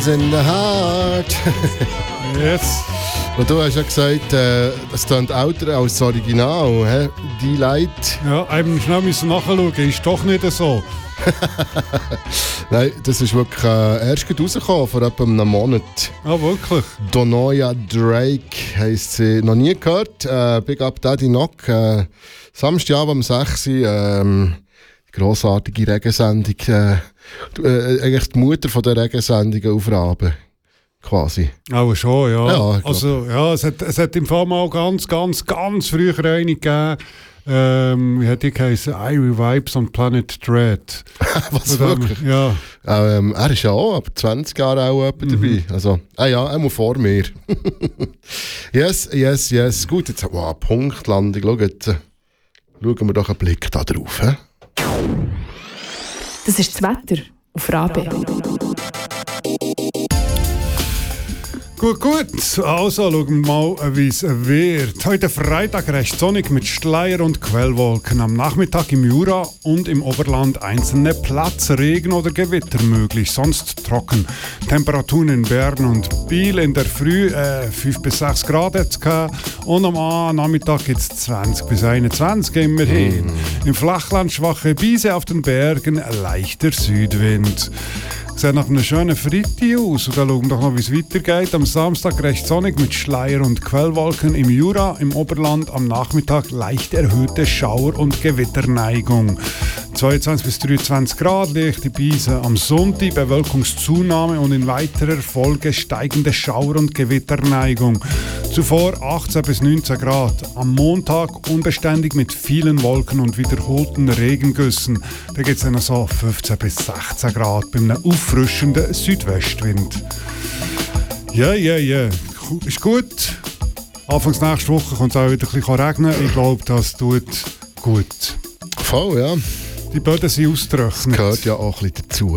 Angels in the Heart. Yes. Und du hast ja gesagt, es klingt älter als das Original, he? Die Light. Ja, eben schnell müssen nachschauen, ist doch nicht so. Nein, das ist wirklich erst rausgekommen, vor etwa einem Monat. Ah, wirklich? Donoya Drake heisst sie. Noch nie gehört. Big Up Daddy Knock. Samstagabend um 6 Uhr. Grossartige Regensendung. Eigentlich die Mutter von der Regensendungen auf Raben. Quasi. Auch schon, ja. Ja, also, ja, es hat im Fall mal ganz früher eine gegeben. Wie hat die geheißen? Irie Vibes on Planet Dread. Was, wirklich? Ja. Er ist ja auch ab 20 Jahren auch dabei. Also, ja, er muss vor mir. yes. Gut, jetzt Punktlandung. Schau jetzt. Schauen wir doch einen Blick da drauf. He? Das ist das Wetter auf Rabe. Gut. Also schauen wir mal, wie es wird. Heute Freitag recht sonnig mit Schleier- und Quellwolken. Am Nachmittag im Jura und im Oberland einzelne Platzregen oder Gewitter möglich, sonst trocken. Temperaturen in Bern und Biel in der Früh 5 bis 6 Grad jetzt gehabt. Und am Nachmittag gibt es 20 bis 21 immerhin. Im Flachland schwache Brise, auf den Bergen leichter Südwind. Sieht nach einem schönen Freitag aus. Und dann schauen wir doch noch, wie es weitergeht. Am Samstag recht sonnig mit Schleier- und Quellwolken im Jura, im Oberland am Nachmittag leicht erhöhte Schauer- und Gewitterneigung. 22 bis 23 Grad, leichte Brise. Am Sonntag Bewölkungszunahme und in weiterer Folge steigende Schauer- und Gewitterneigung. Zuvor 18 bis 19 Grad. Am Montag unbeständig mit vielen Wolken und wiederholten Regengüssen. Da geht es dann so 15 bis 16 Grad bei einem auffrischenden Südwestwind. Ja. Ist gut. Anfangs nächste Woche kommt es auch wieder ein bisschen regnen. Ich glaube, das tut gut. Voll, ja. Die Böden sind ausgetrocknet. Das gehört ja auch ein bisschen dazu.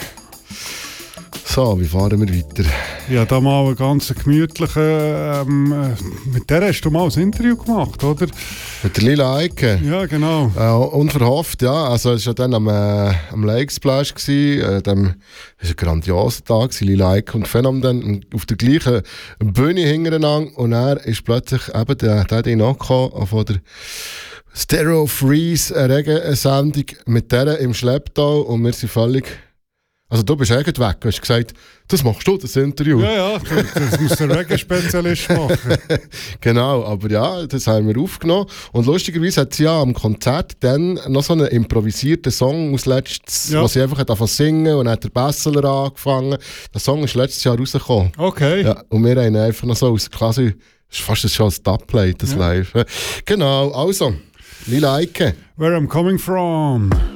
So, wie fahren wir weiter? Ja, da mal einen ganz gemütlichen. Mit der hast du mal ein Interview gemacht, oder? Mit der Lila Eike? Ja, genau. Unverhofft, ja. Also, es war ja dann am Lakesplash. Das war ein grandioser Tag. Lila Eike und Phenom dann auf der gleichen Bühne hintereinander. Und er ist plötzlich eben der gekommen von der Stereo Freeze Regensendung mit der im Schlepptau. Und wir sind völlig. Also du bist eigentlich weg, du hast gesagt, das machst du, das Interview. Ja, das muss der Reggae-Spezialist machen. Genau, aber ja, das haben wir aufgenommen. Und lustigerweise hat sie ja am Konzert dann noch so einen improvisierten Song aus letztes, wo sie einfach angefangen zu singen und dann hat der Bessler angefangen. Der Song ist letztes Jahr rausgekommen. Okay. Ja, und wir haben einfach noch so aus quasi, das ist fast schon ein Dubplate, das Live. Genau, also, Lila Eike. Where I'm coming from.